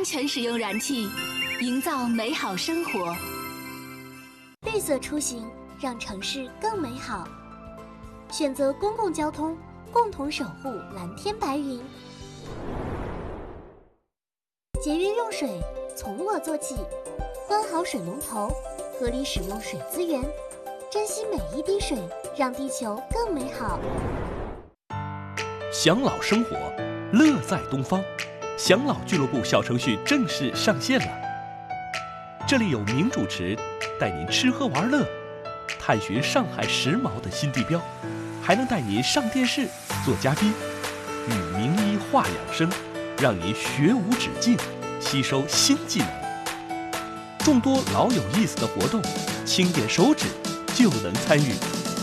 安全使用燃气，营造美好生活。 绿色出行，让城市更美好。选择公共交通，共同守护蓝天白云。节约用水，从我做起。关好水龙头，合理使用水资源，珍惜每一滴水，让地球更美好。 享老生活，乐在东方。享老俱乐部小程序正式上线了，这里有名主持带您吃喝玩乐，探寻上海时髦的新地标，还能带您上电视做嘉宾，与名医话养生，让您学无止境，吸收新技能。众多老有意思的活动，轻点手指就能参与，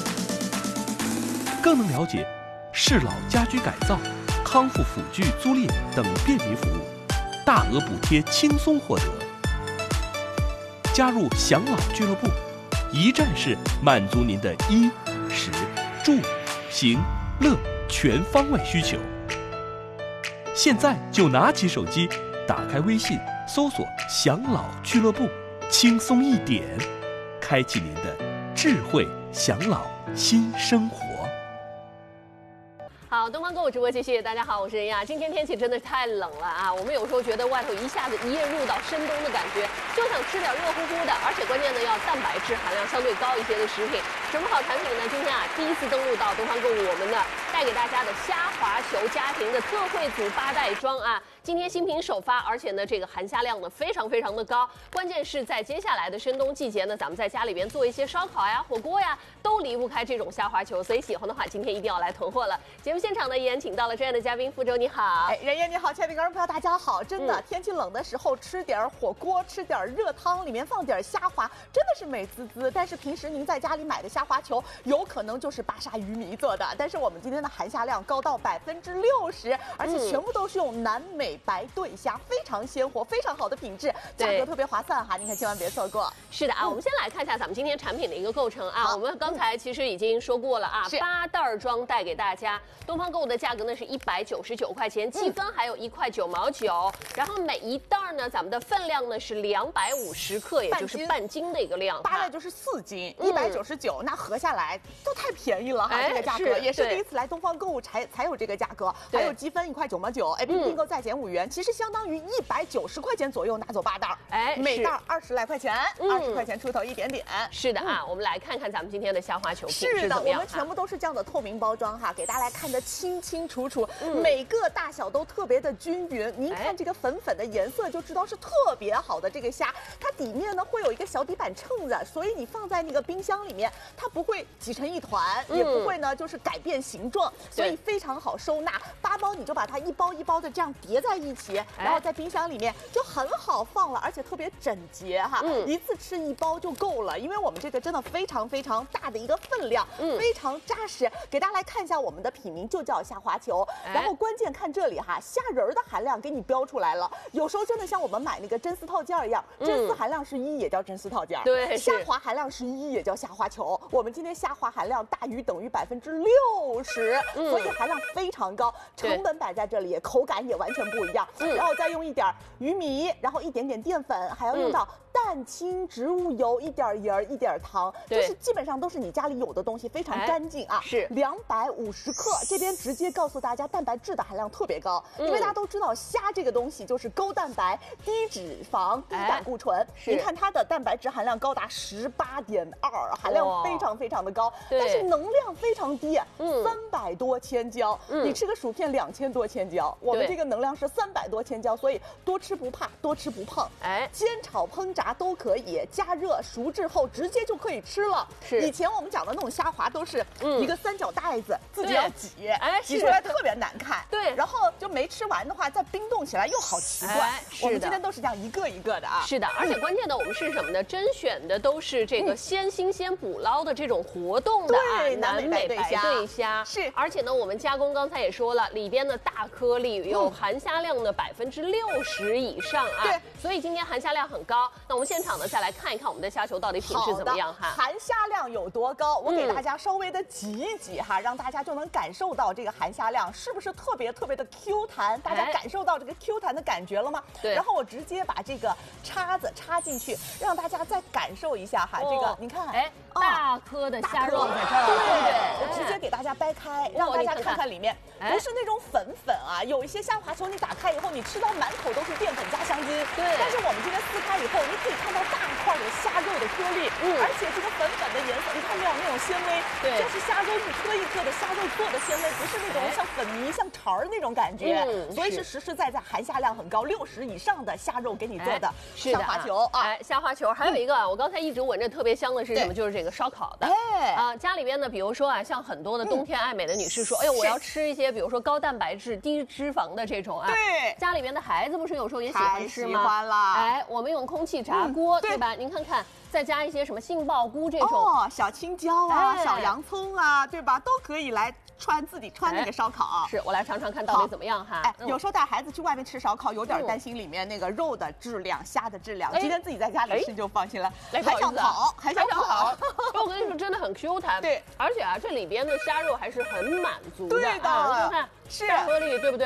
更能了解适老家居改造、康复辅具租赁等便民服务，大额补贴轻松获得。加入享老俱乐部，一站式满足您的衣、食、住、行、乐全方位需求。现在就拿起手机，打开微信，搜索“享老俱乐部”，轻松一点，开启您的智慧享老新生活。 好，东方购物直播继续。大家好，我是任亚。今天天气真的是太冷了啊！我们有时候觉得外头一下子一夜入到深冬的感觉，就想吃点热乎乎的，而且关键呢要蛋白质含量相对高一些的食品。什么好产品呢？今天第一次登陆到东方购物，我们呢带给大家的虾滑球家庭的特惠组8袋装啊，今天新品首发，而且呢这个含虾量呢非常的高。关键是在接下来的深冬季节呢，咱们在家里边做一些烧烤呀、火锅呀，都离不开这种虾滑球。所以喜欢的话，今天一定要来囤货了。节目现场呢，依然请到了这样的嘉宾，福州你好， 任燕你好，亲爱的观众朋友大家好。真的，天气冷的时候吃点火锅，吃点热汤，里面放点虾滑，真的是美滋滋。但是平时您在家里买的虾滑球，有可能就是巴沙鱼糜做的。但是我们今天的含虾量高到60%，而且全部都是用南美白对虾，非常鲜活，非常好的品质，价格特别划算哈，您可千万别错过。 是的啊，我们先来看一下咱们今天产品的一个构成啊。我们刚才其实已经说过了啊，8袋装带给大家。东方购物的价格呢是199块钱，积分还有1块9毛9。然后每一袋呢，咱们的分量呢是250克，也就是半斤的一个量。 8袋就是4斤，199，那合下来都太便宜了哈，这个价格也是第一次来东方购物才有这个价格，还有积分1块9毛9，并购再减5元，其实相当于190块钱左右拿走8袋，每袋20来块钱，20块钱出头一点点。 是的啊，我们来看看咱们今天的虾滑球品是的，我们全部都是这样的透明包装哈，给大家来看得清清楚楚，每个大小都特别的均匀。您看这个粉粉的颜色就知道是特别好的这个虾，它底面呢会有一个小底板撑着，所以你放在那个冰箱里面，它不会挤成一团，也不会呢就是改变形状，所以非常好收纳。8包你就把它一包一包的这样叠在一起，然后在冰箱里面就很好放了，而且特别整洁哈，一次吃1包就够了，因为我们这个真的非常大的一个分量，非常扎实。给大家来看一下我们的品名就叫虾滑球，然后关键看这里哈，虾仁的含量给你标出来了。有时候真的像我们买那个真丝套件一样，真丝含量是1也叫真丝套件， 对， 虾滑含量是1也叫虾滑球。我们今天虾滑含量大于等于60%，所以含量非常高，成本摆在这里，口感也完全不一样。然后再用一点鱼糜，然后一点点淀粉，还要用到蛋清、植物油，一点盐，一点糖，就是基本上都是你家里有的东西，非常干净啊。 是 250克，这边直接告诉大家蛋白质的含量特别高，因为大家都知道虾这个东西就是高蛋白、低脂肪、低胆固醇。您看它的蛋白质含量高达18.2，含量非常的高，但是能量非常低，300多千焦。你吃个薯片2000多千焦，我们这个能量是300多千焦，所以多吃不怕，多吃不胖。煎炒烹炸都可以，加热熟制后直接就可以吃了。以前我们讲的那种虾滑都是一个3角袋子，自己要挤，挤出来特别难看。 对， 然后就没吃完的话，再冰冻起来又好奇怪。我们今天都是这样一个一个的啊。 是的，而且关键的我们是什么呢？甄选的都是这个鲜新鲜捕捞的这种活动的啊，南美白对虾。 是， 而且呢，我们加工刚才也说了，里边的大颗粒有含虾量的60%以上啊。 对， 所以今天含虾量很高。 那我们现场呢，再来看一看我们的虾球到底品质怎么样哈？ 含虾量有多高？我给大家稍微的挤一挤哈，让大家就能感受到这个含虾量是不是特别的 Q 弹？大家感受到这个 Q 弹的感觉了吗？ 对。 然后我直接把这个叉子插进去，让大家再感受一下哈。这个你看， 哎，大颗的虾肉在这儿。 对，我直接给大家掰开，让大家看看里面，不是那种粉啊，有一些虾滑球你打开以后，你吃到满口都是淀粉加香精。 对。 但是我们这边撕开以后，你可以看到大块的虾肉的颗粒，而且这个粉的颜色，你看没有那种纤维？ 对， 这是虾肉一颗一颗的虾肉做的纤维，不是那种像粉泥、像肠儿那种感觉。所以是实实在在含虾量很高，60以上的虾肉给你做的虾滑球啊。 哎，虾滑球还有一个，我刚才一直闻着特别香的是什么？就是这个烧烤的。 哎啊，家里边呢，比如说啊，像很多的冬天爱美的女士说，哎呦，我要吃一些，比如说高蛋白质、低脂肪的这种啊。 对。 家里边的孩子不是有时候也喜欢吃吗？ 喜欢啦。 哎，我们用空气炸锅，对吧？您看看。再加一些什么杏鲍菇这种小青椒啊、小洋葱啊，对吧？都可以来自己穿那个烧烤。 是我来尝尝看到底怎么样哈。 哎，有时候带孩子去外面吃烧烤，有点担心里面那个肉的质量、虾的质量。今天自己在家里吃就放心了。还想跑，还想跑。 我跟你说，真的很 Q 弹。 对， 而且啊，这里边的虾肉还是很满足的。 对的， 你看看。 是颗粒对不对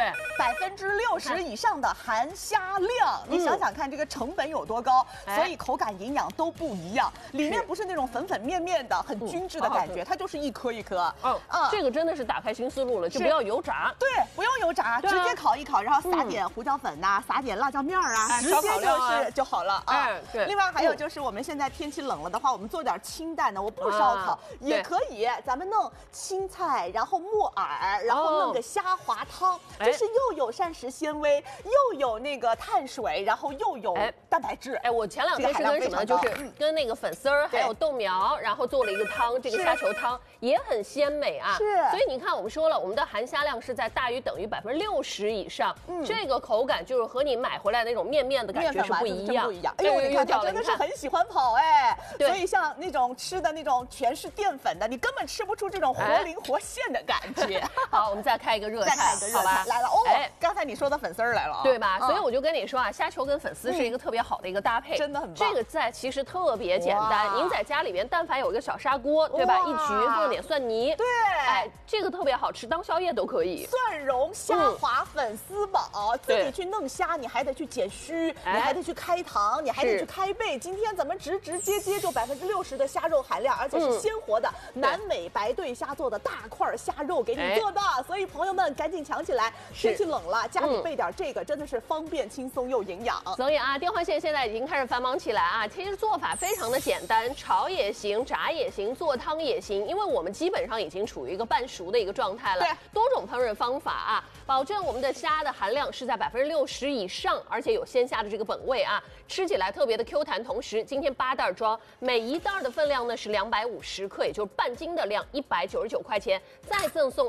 ？60%以上的含虾量，你想想看，这个成本有多高？所以口感、营养都不一样。里面不是那种粉面的、很均质的感觉，它就是一颗一颗。 这个真的是打开新思路了，就不要油炸。 对，不用油炸，直接烤一烤，然后撒点胡椒粉呐，撒点辣椒面啊，直接就好了啊。 对。 另外还有就是我们现在天气冷了的话，我们做点清淡的，我不烧烤也可以，咱们弄青菜，然后木耳，然后弄个虾滑汤，就是又有膳食纤维，又有那个碳水，然后又有蛋白质。 哎，我前2天是跟什么？就是跟那个粉丝儿还有豆苗，然后做了一个汤，这个虾球汤也很鲜美啊。 是。 所以你看，我们说了，我们的含虾量是在大于等于60%以上，这个口感就是和你买回来那种面的感觉是不一样。 哎呦，你看他真的是很喜欢跑哎。 对。 所以像那种吃的那种全是淀粉的，你根本吃不出这种活灵活现的感觉。 好，我们再开一个热菜。好吧， 来了哦！刚才你说的粉丝儿来了， 对吧？所以我就跟你说啊，虾球跟粉丝是一个特别好的一个搭配， 真的很棒。 这个菜其实特别简单，您在家里边但凡有一个小砂锅，对吧？一焗放点蒜泥， 对， 哎，这个特别好吃，当宵夜都可以。 蒜蓉虾滑粉丝煲，自己去弄虾，你还得去剪须，你还得去开膛，你还得去开背。今天咱们直接就60%的虾肉含量，而且是鲜活的南美白对虾做的大块虾肉给你做的，所以朋友们赶紧抢起来！天气冷了，家里备点这个真的是方便、轻松又营养。 所以啊，电话线现在已经开始繁忙起来啊。其实做法非常的简单，炒也行，炸也行，做汤也行，因为我们基本上已经处于一个半熟的一个状态了。 对， 多种烹饪方法啊，保证我们的虾的含量是在60%以上，而且有鲜虾的这个本味啊，吃起来特别的 Q 弹。同时，今天8袋装，每一袋的分量呢是250克，也就是半斤的量，199块钱，再赠送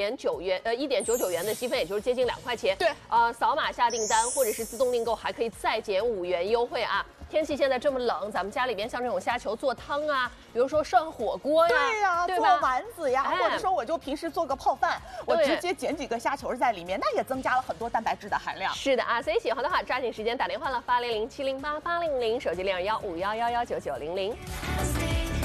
1.99元的积分，也就是接近2块钱。 对， 扫码下订单或者是自动订购，还可以再减5元优惠啊。天气现在这么冷，咱们家里边像这种虾球做汤啊，比如说涮火锅呀， 对呀，做丸子呀，或者说我就平时做个泡饭，我直接捡几个虾球在里面，那也增加了很多蛋白质的含量。 是的啊，所以喜欢的话抓紧时间打电话了，800-708-800，手机021-5111-9900。